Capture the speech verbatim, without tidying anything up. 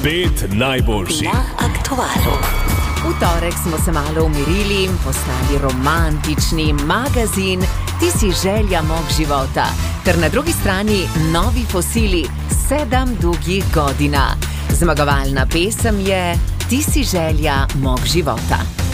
Pet najboljših na aktualu. V torek smo se malo umirili in postali romantični. Magazin Ti si želja mog života. Ter na drugi strani novi fosili Sedam dugih godina. Zmagovalna pesem je Ti si želja mog života.